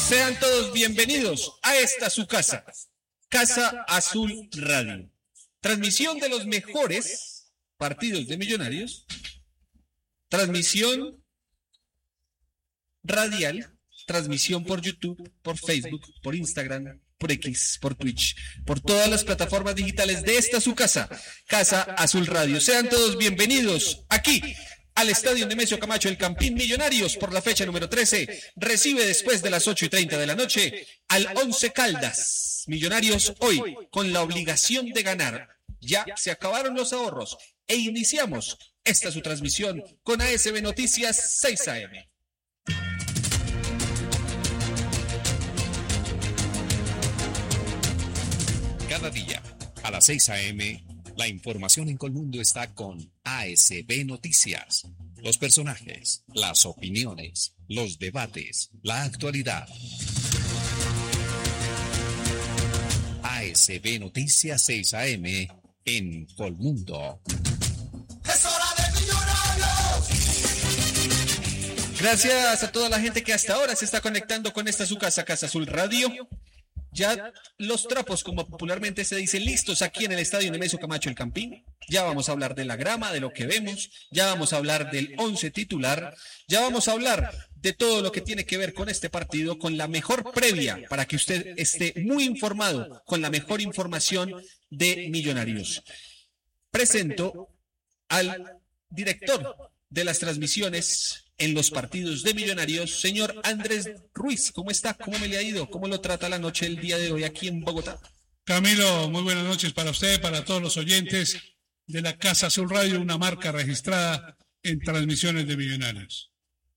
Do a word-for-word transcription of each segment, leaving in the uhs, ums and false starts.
Sean todos bienvenidos a esta su casa, Casa Azul Radio. Transmisión de los mejores partidos de Millonarios. Transmisión radial, transmisión por YouTube, por Facebook, por Instagram, por X, por Twitch, por todas las plataformas digitales de esta su casa, Casa Azul Radio. Sean todos bienvenidos aquí al estadio Nemesio Camacho, el Campín. Millonarios, por la fecha número trece, recibe después de las ocho y treinta de la noche al Once Caldas. Millonarios hoy con la obligación de ganar. Ya se acabaron los ahorros e iniciamos esta su transmisión con A S B Noticias seis A M. Cada día a las seis A M, la información en Colmundo está con A S B Noticias. Los personajes, las opiniones, los debates, la actualidad. A S B Noticias seis A M en Colmundo. ¡Es hora de Millonarios! Gracias a toda la gente que hasta ahora se está conectando con esta su casa, Casa Azul Radio. Ya los trapos, como popularmente se dice, listos aquí en el estadio Nemesio Camacho, el Campín. Ya vamos a hablar de la grama, de lo que vemos. Ya vamos a hablar del once titular. Ya vamos a hablar de todo lo que tiene que ver con este partido, con la mejor previa, para que usted esté muy informado, con la mejor información de Millonarios. Presento al director de las transmisiones en los partidos de Millonarios, señor Andrés Ruiz. ¿Cómo está? ¿Cómo me le ha ido? ¿Cómo lo trata la noche el día de hoy aquí en Bogotá? Camilo, muy buenas noches para usted, para todos los oyentes de la Casa Azul Radio, una marca registrada en transmisiones de Millonarios.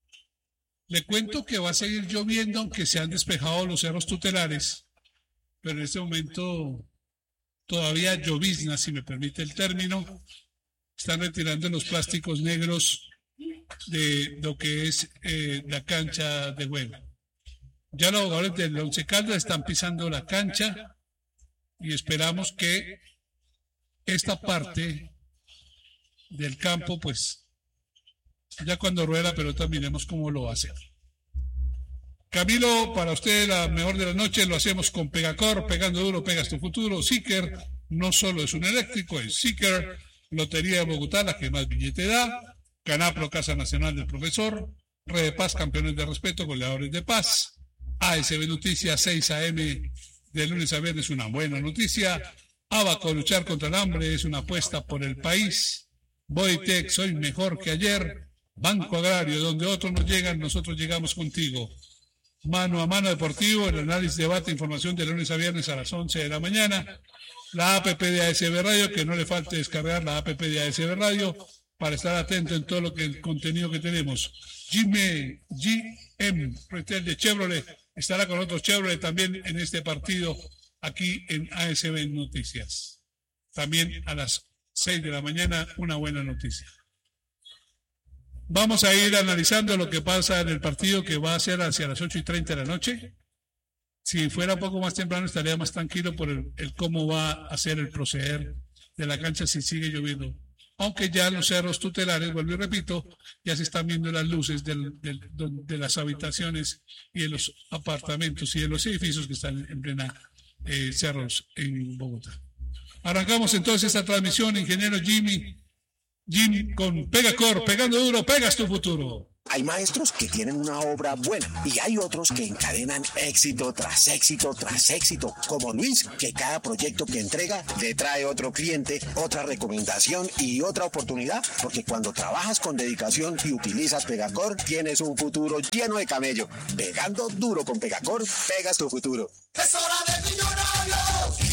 Le cuento que va a seguir lloviendo, aunque se han despejado los cerros tutelares, pero en este momento todavía llovizna, si me permite el término. Están retirando los plásticos negros de lo que es eh, la cancha de juego. Ya los jugadores del Once Caldas están pisando la cancha y esperamos que esta parte del campo, pues ya cuando ruede la pelota miremos cómo lo va a hacer. Camilo, para usted la mejor de la noche lo hacemos con Pegacor, pegando duro, pegas tu futuro. Seeker no solo es un eléctrico, es Seeker, Lotería de Bogotá, la que más billete da. Canapro, Casa Nacional del Profesor. Red de Paz, Campeones de Respeto, Goleadores de Paz. A S B Noticias seis A M de lunes a viernes, una buena noticia. Abaco, luchar contra el hambre es una apuesta por el país. Bodytech, soy mejor que ayer. Banco Agrario, donde otros no llegan, nosotros llegamos contigo. Mano a Mano Deportivo, el análisis, debate, información de lunes a viernes a las once de la mañana. La app de A S B Radio, que no le falte descargar la app de A S B Radio para estar atento en todo lo que el contenido que tenemos. G M, G M Retail de Chevrolet, estará con otros Chevrolet también en este partido aquí en A S B Noticias. También a las seis de la mañana, una buena noticia. Vamos a ir analizando lo que pasa en el partido que va a ser hacia las ocho y treinta de la noche. Si fuera un poco más temprano estaría más tranquilo por el, el cómo va a ser el proceder de la cancha si sigue lloviendo. Aunque ya los cerros tutelares, vuelvo y repito, ya se están viendo las luces del, del, de las habitaciones y de los apartamentos y de los edificios que están en plena eh, cerros en Bogotá. Arrancamos entonces esta transmisión, ingeniero Jimmy, Jim con Pegacor, pegando duro, pegas tu futuro. Hay maestros que tienen una obra buena y hay otros que encadenan éxito tras éxito tras éxito, como Luis, que cada proyecto que entrega le trae otro cliente, otra recomendación y otra oportunidad, porque cuando trabajas con dedicación y utilizas Pegacor, tienes un futuro lleno de camello. Pegando duro con Pegacor, pegas tu futuro. ¡Es hora de Millonarios!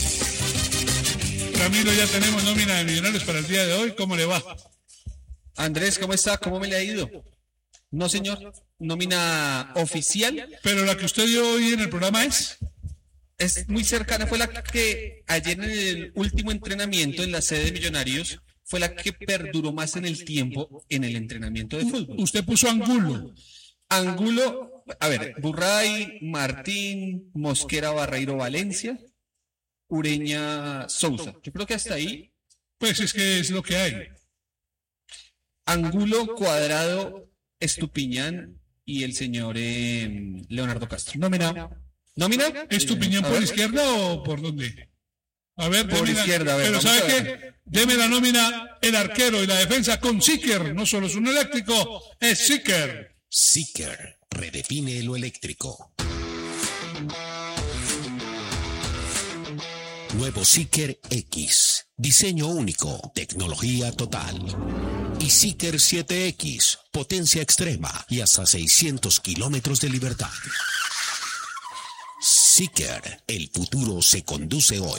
Camilo, ya tenemos nómina de Millonarios para el día de hoy. ¿Cómo le va? Andrés, ¿cómo está? ¿Cómo me le ha ido? No, señor. Nómina oficial. Pero la que usted dio hoy en el programa es... Es muy cercana. Fue la que ayer en el último entrenamiento en la sede de Millonarios fue la que perduró más en el tiempo en el entrenamiento de fútbol. Usted puso Angulo. Angulo, a ver, Burray, Martín, Mosquera, Barreiro, Valencia, Ureña, Sousa. Yo creo que hasta ahí. Pues es que es lo que hay. Angulo, Cuadrado, Estupiñán y el señor eh, Leonardo Castro. Nómina. ¿Nómina? ¿Es tu opinión por izquierda o por dónde? A ver, por la, izquierda, a ver. Pero ¿sabe qué? Deme la nómina, el arquero y la defensa con Seeker. No solo es un eléctrico, es Seeker. Seeker redefine lo eléctrico. Nuevo Seeker X. Diseño único, tecnología total. Y Seeker siete X, potencia extrema y hasta seiscientos kilómetros de libertad. Seeker, el futuro se conduce hoy.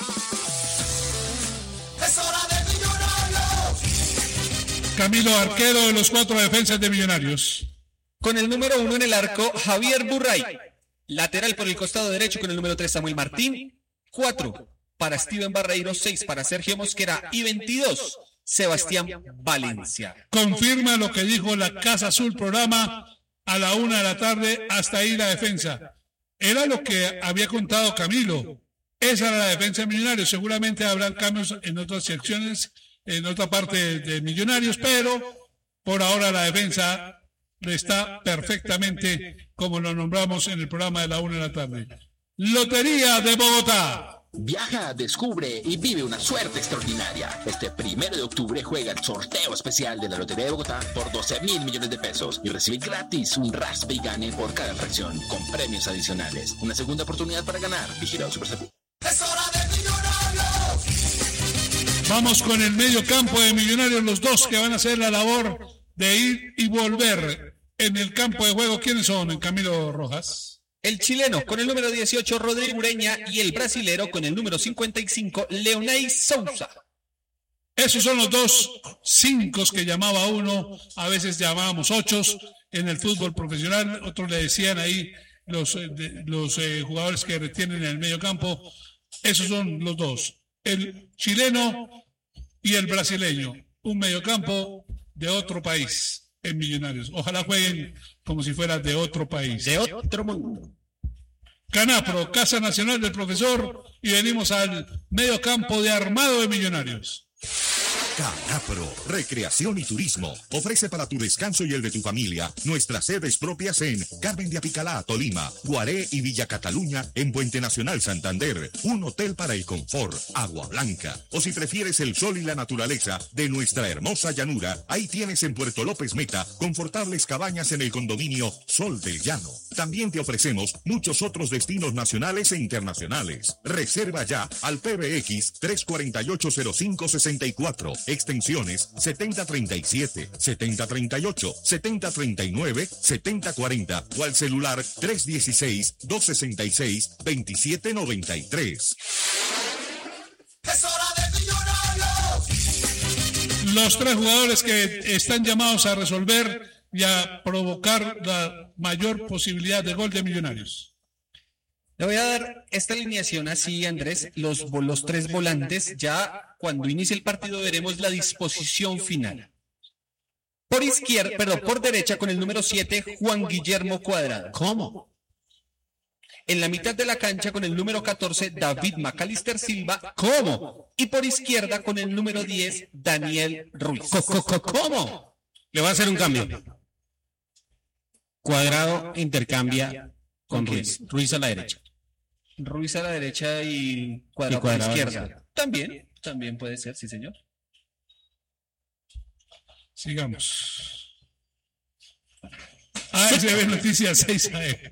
¡Es hora de Millonarios! Camilo, arquero de los cuatro defensas de Millonarios. Con el número uno en el arco, Javier Burray. Lateral por el costado derecho con el número tres, Samuel Martín. cuatro para Steven Barreiro, seis para Sergio Mosquera y veintidós, Sebastián Valencia. Confirma lo que dijo la Casa Azul programa a la una de la tarde, hasta ahí la defensa. Era lo que había contado Camilo. Esa era la defensa de Millonarios. Seguramente habrán cambios en otras secciones, en otra parte de Millonarios, pero por ahora la defensa está perfectamente como lo nombramos en el programa de la una de la tarde. Lotería de Bogotá. Viaja, descubre y vive una suerte extraordinaria. Este primero de octubre juega el sorteo especial de la Lotería de Bogotá por doce mil millones de pesos y recibe gratis un raspa y gane por cada fracción con premios adicionales. Una segunda oportunidad para ganar. Vigilado Superservicio. ¡Es hora de Millonarios! Vamos con el medio campo de Millonarios, los dos que van a hacer la labor de ir y volver en el campo de juego. ¿Quiénes son, Camilo Rojas? El chileno con el número dieciocho, Rodrigo Ureña, y el brasilero con el número cincuenta y cinco, Leonay Sousa. Esos son los dos cinco que llamaba uno, a veces llamábamos ochos en el fútbol profesional, otros le decían ahí los, de, los eh, jugadores que retienen en el medio campo. Esos son los dos, el chileno y el brasileño, un mediocampo de otro país en Millonarios. Ojalá jueguen como si fuera de otro país. De otro mundo. Canapro, Casa Nacional del Profesor, y venimos al medio campo de armado de Millonarios. Canapro, Recreación y Turismo, ofrece para tu descanso y el de tu familia nuestras sedes propias en Carmen de Apicalá, Tolima, Guaré y Villa Cataluña en Puente Nacional, Santander, un hotel para el confort, Agua Blanca, o si prefieres el sol y la naturaleza de nuestra hermosa llanura, ahí tienes en Puerto López Meta confortables cabañas en el condominio Sol del Llano. También te ofrecemos muchos otros destinos nacionales e internacionales. Reserva ya al P B X tres cuatro ocho cero cinco seis cuatro, extensiones setenta treinta y siete, setenta treinta y ocho, setenta treinta y nueve, setenta cuarenta o al celular tres dieciséis, doscientos sesenta y seis, veintisiete noventa y tres. ¡Es hora de Millonarios! Los tres jugadores que están llamados a resolver y a provocar la mayor posibilidad de gol de Millonarios. Le voy a dar esta alineación así, Andrés. Los, los tres volantes, ya cuando inicie el partido veremos la disposición final. Por izquierda, perdón, por derecha con el número siete, Juan Guillermo Cuadrado. ¿Cómo? En la mitad de la cancha con el número catorce, David Macalister Silva. ¿Cómo? Y por izquierda con el número diez, Daniel Ruiz. ¿Cómo? Le voy a hacer un cambio. Cuadrado intercambia con Ruiz. Ruiz a la derecha. Ruiz a la derecha y Cuadrado, y Cuadrado a la izquierda. También, también puede ser, sí señor. Sigamos. A S B Noticias seis A M.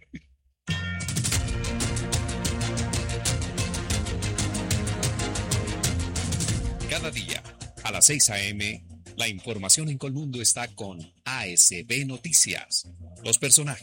Cada día, a las seis a eme, la información en Colmundo está con A S B Noticias. Los personajes.